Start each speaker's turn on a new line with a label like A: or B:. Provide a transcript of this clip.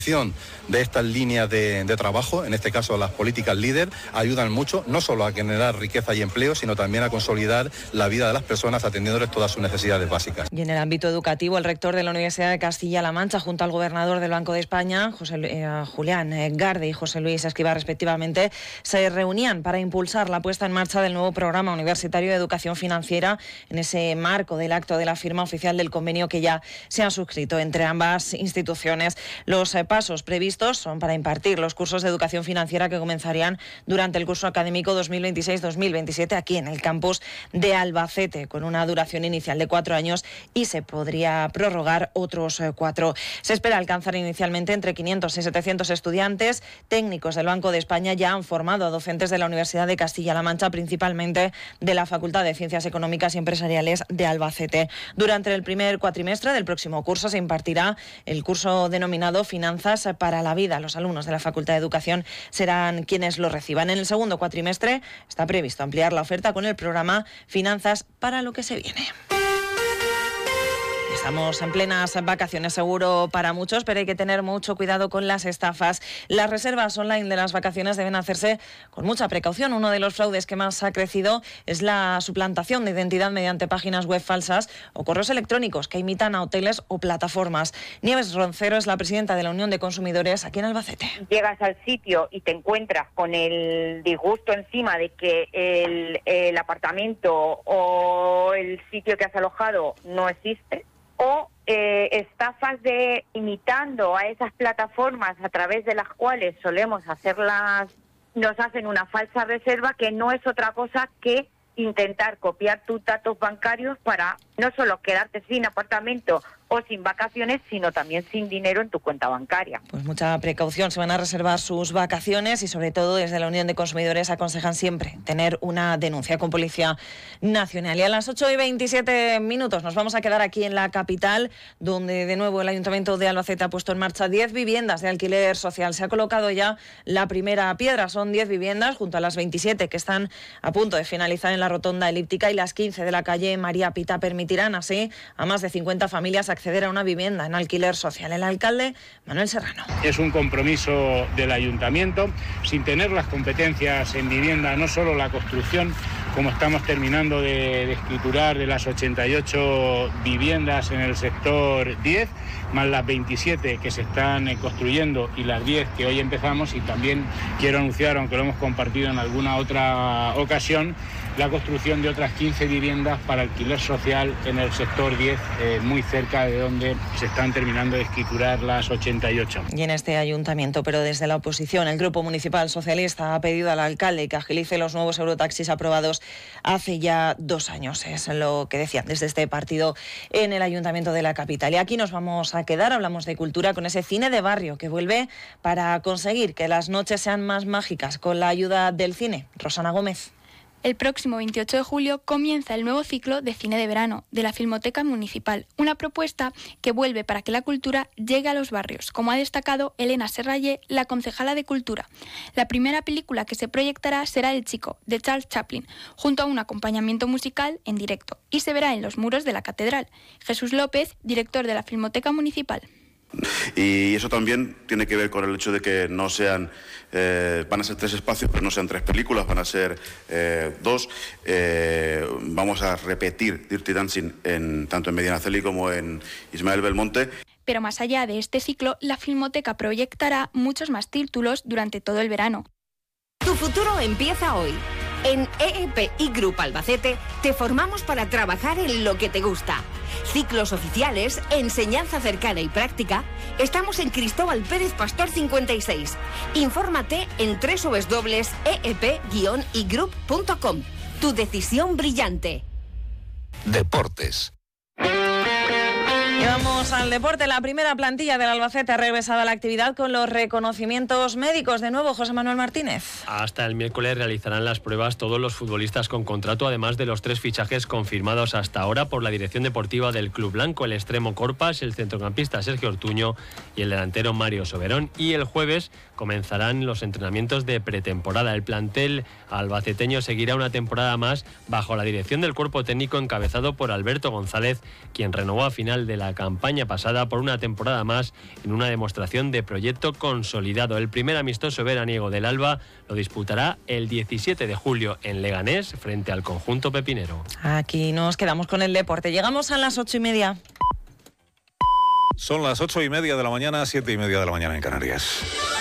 A: de estas líneas de trabajo, en este caso las políticas líder, ayudan mucho, no solo a generar riqueza y empleo, sino también a consolidar la vida de las personas atendiéndoles todas sus necesidades básicas.
B: Y en el ámbito educativo, el rector de la Universidad de Castilla-La Mancha, junto al gobernador del Banco de España, Julián Garde y José Luis Escrivá, respectivamente, se reunían para impulsar la puesta en marcha del nuevo programa universitario de educación financiera en ese marco del acto de la firma oficial del convenio que ya se ha suscrito entre ambas instituciones. Los pasos previstos son para impartir los cursos de educación financiera que comenzarían durante el curso académico 2026-2027 aquí en el campus de Albacete, con una duración inicial de 4 años y se podría prorrogar otros 4. Se espera alcanzar inicialmente entre 500 y 700 estudiantes. Técnicos del Banco de España ya han formado a docentes de la Universidad de Castilla-La Mancha, principalmente de la Facultad de Ciencias Económicas y Empresariales de Albacete. Durante el primer cuatrimestre del próximo curso se impartirá el curso denominado Finanzas para la Vida. Los alumnos de la Facultad de Educación serán quienes lo reciban. En el segundo cuatrimestre está previsto ampliar la oferta con el programa Finanzas para lo que se viene. Estamos en plenas vacaciones, seguro para muchos, pero hay que tener mucho cuidado con las estafas. Las reservas online de las vacaciones deben hacerse con mucha precaución. Uno de los fraudes que más ha crecido es la suplantación de identidad mediante páginas web falsas o correos electrónicos que imitan a hoteles o plataformas. Nieves Roncero es la presidenta de la Unión de Consumidores aquí en Albacete.
C: Llegas al sitio y te encuentras con el disgusto encima de que el apartamento o el sitio que has alojado no existe. O estafas de imitando a esas plataformas a través de las cuales solemos nos hacen una falsa reserva que no es otra cosa que intentar copiar tus datos bancarios para no solo quedarte sin apartamento o sin vacaciones, sino también sin dinero en tu cuenta bancaria.
B: Pues mucha precaución, se van a reservar sus vacaciones y sobre todo desde la Unión de Consumidores aconsejan siempre tener una denuncia con Policía Nacional. Y a las 8:27 nos vamos a quedar aquí en la capital, donde de nuevo el Ayuntamiento de Albacete ha puesto en marcha 10 viviendas de alquiler social. Se ha colocado ya la primera piedra, son 10 viviendas junto a las 27 que están a punto de finalizar en la Rotonda Elíptica y las 15 de la calle María Pita. Permitirán así a más de 50 familias acceder a una vivienda en alquiler social. El alcalde Manuel Serrano.
D: Es un compromiso del ayuntamiento, sin tener las competencias en vivienda, no solo la construcción, como estamos terminando de escriturar de las 88 viviendas en el sector 10, más las 27 que se están construyendo y las 10 que hoy empezamos, y también quiero anunciar, aunque lo hemos compartido en alguna otra ocasión, la construcción de otras 15 viviendas para alquiler social en el sector 10, muy cerca de donde se están terminando de escriturar las 88.
B: Y en este ayuntamiento, pero desde la oposición, el Grupo Municipal Socialista ha pedido al alcalde que agilice los nuevos eurotaxis aprobados hace ya 2 años. Es lo que decían desde este partido en el ayuntamiento de la capital. Y aquí nos vamos a quedar, hablamos de cultura, con ese cine de barrio que vuelve para conseguir que las noches sean más mágicas con la ayuda del cine. Rosana Gómez.
E: El próximo 28 de julio comienza el nuevo ciclo de cine de verano de la Filmoteca Municipal, una propuesta que vuelve para que la cultura llegue a los barrios, como ha destacado Elena Serrallé, la concejala de Cultura. La primera película que se proyectará será El Chico, de Charles Chaplin, junto a un acompañamiento musical en directo, y se verá en los muros de la catedral. Jesús López, director de la Filmoteca Municipal.
F: Y eso también tiene que ver con el hecho de que no sean, van a ser 3 espacios, pero no sean 3 películas, van a ser 2. Vamos a repetir Dirty Dancing tanto en Medinaceli como en Ismael Belmonte.
E: Pero más allá de este ciclo, la Filmoteca proyectará muchos más títulos durante todo el verano.
G: Tu futuro empieza hoy. En EEP y Group Albacete te formamos para trabajar en lo que te gusta. Ciclos oficiales, enseñanza cercana y práctica. Estamos en Cristóbal Pérez Pastor 56. Infórmate en www.eep-igroup.com. Tu decisión brillante.
H: Deportes.
B: Y vamos al deporte. La primera plantilla del Albacete ha regresado a la actividad con los reconocimientos médicos. De nuevo, José Manuel Martínez.
I: Hasta el miércoles realizarán las pruebas todos los futbolistas con contrato, además de los 3 fichajes confirmados hasta ahora por la dirección deportiva del Club Blanco: el extremo Corpas, el centrocampista Sergio Ortuño y el delantero Mario Soberón. Y el jueves comenzarán los entrenamientos de pretemporada. El plantel albaceteño seguirá una temporada más bajo la dirección del cuerpo técnico encabezado por Alberto González, quien renovó a final de la la campaña pasada por una temporada más en una demostración de proyecto consolidado. El primer amistoso veraniego del Alba lo disputará el 17 de julio en Leganés frente al conjunto pepinero.
B: Aquí nos quedamos con el deporte. Llegamos a las 8:30.
J: Son las 8:30 de la mañana, 7:30 de la mañana en Canarias.